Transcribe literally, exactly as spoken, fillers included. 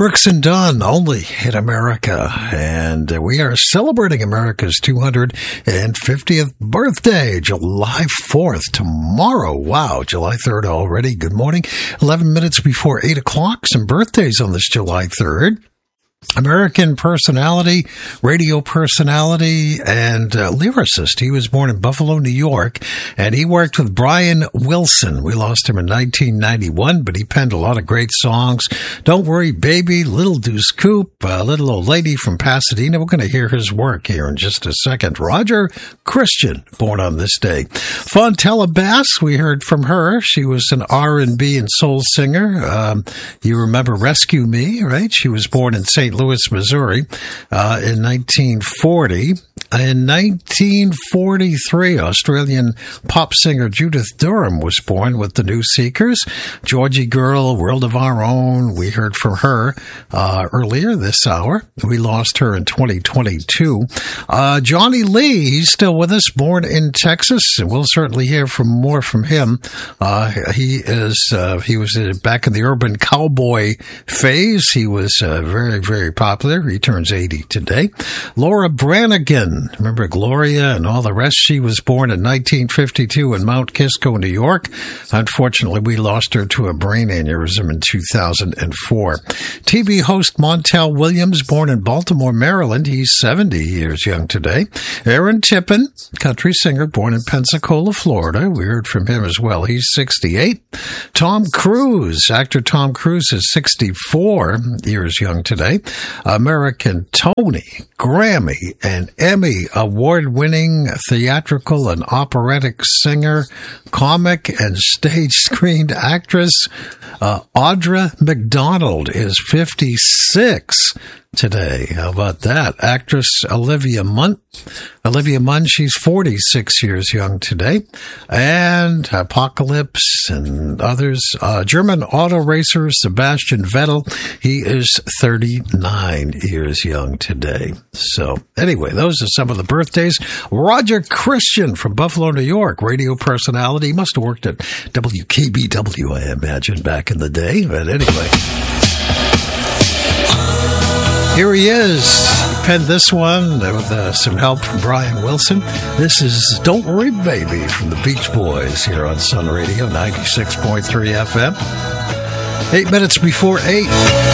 Brooks and Dunn, only in America. And we are celebrating America's two hundred fiftieth birthday, July fourth, tomorrow. Wow, July third already. Good morning. eleven minutes before eight o'clock. Some birthdays on this July third. American personality, radio personality, and uh, lyricist. He was born in Buffalo, New York, and he worked with Brian Wilson. We lost him in nineteen ninety-one, but he penned a lot of great songs. Don't Worry, Baby, Little Deuce Coupe, uh, Little Old Lady from Pasadena. We're going to hear his work here in just a second. Roger Christian, born on this day. Fontella Bass, we heard from her. She was an R and B and soul singer. Um, you remember Rescue Me, right? She was born in Saint Louis, Missouri, uh, in nineteen forty. In nineteen forty-three, Australian pop singer Judith Durham was born with the New Seekers. Georgie Girl, World of Our Own, we heard from her uh, earlier this hour. We lost her in twenty twenty-two. Uh, Johnny Lee, he's still with us, born in Texas, and we'll certainly hear from more from him. Uh, he is uh, he was back in the urban cowboy phase. He was uh, very, very popular. He turns eighty today. Laura Branigan, remember Gloria and all the rest? She was born in nineteen fifty-two in Mount Kisco, New York. Unfortunately, we lost her to a brain aneurysm in two thousand four. T V host Montel Williams, born in Baltimore, Maryland. He's seventy years young today. Aaron Tippin, country singer, born in Pensacola, Florida. We heard from him as well. He's sixty-eight. Tom Cruise, actor Tom Cruise is sixty-four years young today. American Tony, Grammy, and Emmy award-winning theatrical and operatic singer, comic, and stage-screened actress uh, Audra McDonald is fifty-six today. How about that? Actress Olivia Munn. Olivia Munn, she's forty-six years young today. And Apocalypse and others. Uh, German auto racer Sebastian Vettel, he is thirty-nine years young today. So anyway, those are some of the birthdays. Roger Christian from Buffalo, New York, radio personality. He must have worked at W K B W, I imagine, back in the day. But anyway, here he is. He penned this one with uh, some help from Brian Wilson. This is Don't Worry, Baby from the Beach Boys here on Sun Radio, ninety-six point three F M. Eight minutes before eight.